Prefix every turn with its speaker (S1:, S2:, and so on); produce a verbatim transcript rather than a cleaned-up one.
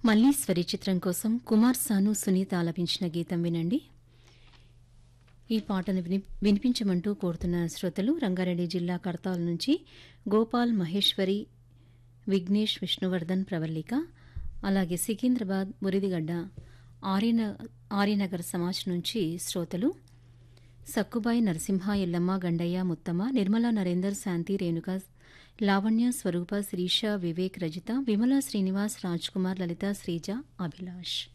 S1: మల్లీశ్వరి చిత్రం కోసం కుమార్ సాను సునీత ఆలపించిన గీతం వినండి. ఈ పాటను విని వినిపించమంటూ కోరుతున్న శ్రోతలు రంగారెడ్డి జిల్లా కర్తాల్ నుంచి గోపాల్, మహేశ్వరి, విఘ్నేష్, విష్ణువర్ధన్, ప్రవల్లిక, అలాగే సికింద్రాబాద్, మురిదిగడ్డ, ఆర్యన ఆర్యనగర్ సమాజ్ నుంచి శ్రోతలు సక్కుబాయి, నరసింహ, ఎల్లమ్మ, గండయ్య, ముత్తమ్మ, నిర్మలా, నరేందర్, శాంతి, రేణుక, లావణ్య, స్వరూప, శిరీష, వివేక్, రజిత, విమల, శ్రీనివాస్, రాజ్ కుమార్, లలిత, శ్రీజ, అభిలాష్.